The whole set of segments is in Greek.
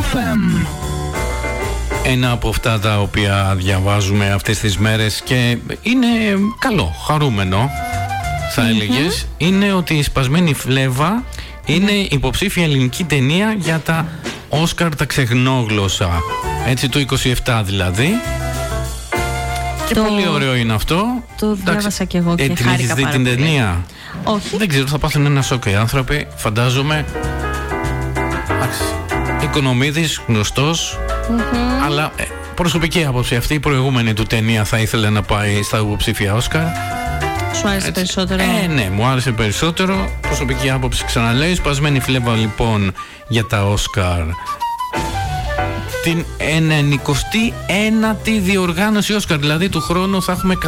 FM. Ένα από αυτά τα οποία διαβάζουμε αυτές τις μέρες και είναι καλό, χαρούμενο θα έλεγες, είναι ότι η Σπασμένη Φλέβα είναι υποψήφια ελληνική ταινία για τα Όσκαρ τα ξεχνόγλωσσα, έτσι, το 27 δηλαδή. Και πολύ ωραίο είναι αυτό. Το διάβασα κι εγώ και χάρηκα πάρα πολύ. Έχεις δει την ταινία? Όχι. Δεν ξέρω, θα πάθουν ένα σοκ οι άνθρωποι, φαντάζομαι. Οικονομίδης, γνωστός, αλλά προσωπική άποψη, αυτή η προηγούμενη του ταινία θα ήθελε να πάει στα υποψήφια Όσκαρ. Σου άρεσε περισσότερο? Ναι, μου άρεσε περισσότερο. Προσωπική άποψη, ξαναλέω. Σπασμένη Φλέβα λοιπόν για τα Όσκαρ. Την 99η διοργάνωση Όσκαρ, δηλαδή του χρόνου θα έχουμε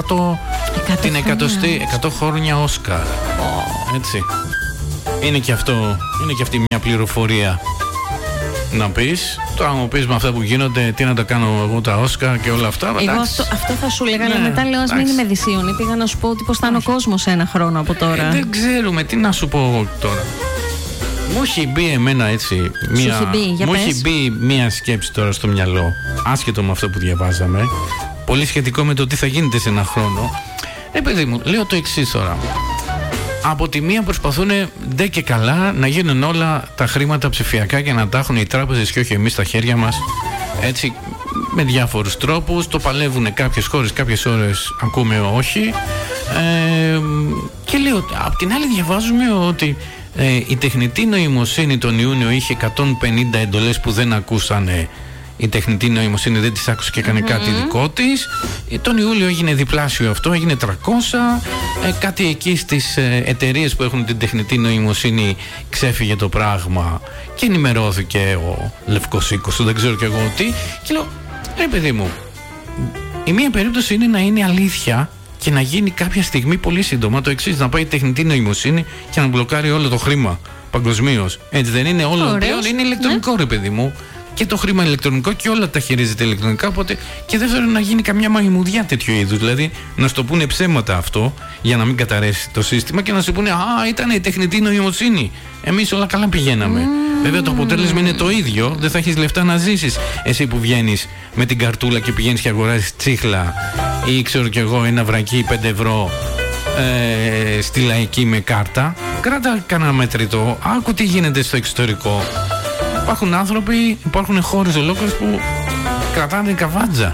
100 χρόνια Όσκαρ. Έτσι. Είναι και αυτή μια πληροφορία να πεις. Τώρα μου πεις με αυτά που γίνονται, τι να τα κάνω εγώ τα Όσκαρ και όλα αυτά. Εγώ αυτό θα σου λέγα, αλλά μετά λέω ας μην είμαι δυσίωνη. Πήγα να σου πω ότι πώς θα είναι ο κόσμος ένα χρόνο από τώρα. Δεν ξέρουμε, τι να σου πω εγώ τώρα. Μου έχει μπει εμένα έτσι μου έχει μπει μία σκέψη τώρα στο μυαλό, άσχετο με αυτό που διαβάζαμε, πολύ σχετικό με το τι θα γίνεται σε ένα χρόνο. Παιδί μου, λέω το εξής τώρα. Από τη μία προσπαθούν ντε και καλά να γίνουν όλα τα χρήματα ψηφιακά και να τα έχουν οι τράπεζες και όχι εμείς στα χέρια μας, έτσι, με διάφορους τρόπους. Το παλεύουν κάποιες χώρες, κάποιες ώρες ακούμε όχι. Και λέω, απ' την άλλη διαβάζουμε ότι η τεχνητή νοημοσύνη τον Ιούνιο είχε 150 εντολές που δεν ακούσανε. Η τεχνητή νοημοσύνη δεν της άκουσε και έκανε κάτι δικό της. Τον Ιούλιο έγινε διπλάσιο αυτό, έγινε 300. Κάτι εκεί στις εταιρείες που έχουν την τεχνητή νοημοσύνη ξέφυγε το πράγμα και ενημερώθηκε ο Λευκός Οίκος, δεν ξέρω κι εγώ τι. Και λέω, ρε παιδί μου, η μία περίπτωση είναι να είναι αλήθεια και να γίνει κάποια στιγμή πολύ σύντομα το εξής, να πάει η τεχνητή νοημοσύνη και να μπλοκάρει όλο το χρήμα παγκοσμίως. Έτσι δεν είναι? Όλο πλέον είναι ηλεκτρονικό, ρε παιδί μου. Και το χρήμα ηλεκτρονικό και όλα τα χειρίζεται ηλεκτρονικά. Οπότε και δεύτερον, να γίνει καμιά μαγιμουδιά τέτοιου είδους. Δηλαδή να σου το πούνε ψέματα αυτό για να μην καταρρέσει το σύστημα και να σου πούνε, α, ήταν η τεχνητή νοημοσύνη. Εμείς όλα καλά πηγαίναμε. Βέβαια το αποτέλεσμα είναι το ίδιο. Δεν θα έχεις λεφτά να ζήσεις. Εσύ που βγαίνεις με την καρτούλα και πηγαίνεις και αγοράζεις τσίχλα ή ξέρω κι εγώ ένα βρακί 5 ευρώ στη Λαϊκή με κάρτα. Κράτα κανένα μετρητό. Άκου τι γίνεται στο εξωτερικό. Υπάρχουν άνθρωποι, υπάρχουν χώρες ολόκληρες που κρατάνε καβάτζα.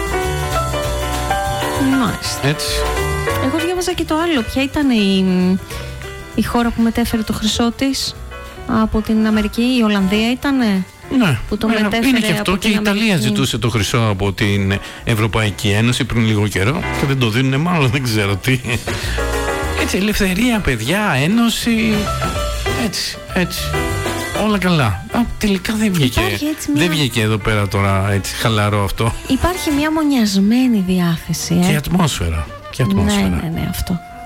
Μάλιστα. Έτσι. Εγώ διάβαζα και το άλλο. Ποια ήταν η χώρα που μετέφερε το χρυσό της από την Αμερική? Η Ολλανδία ήτανε? Ναι, που το μετέφερε. Είναι και αυτό, από και η Ιταλία ζητούσε το χρυσό από την Ευρωπαϊκή Ένωση πριν λίγο καιρό και δεν το δίνουν, μάλλον δεν ξέρω τι. Έτσι, ελευθερία, παιδιά, ένωση. Έτσι. Όλα καλά. Τελικά δεν βγήκε. Δεν βγήκε εδώ πέρα τώρα έτσι χαλαρό αυτό. Υπάρχει μια μονιασμένη διάθεση. Και ατμόσφαιρα. Ναι, αυτό.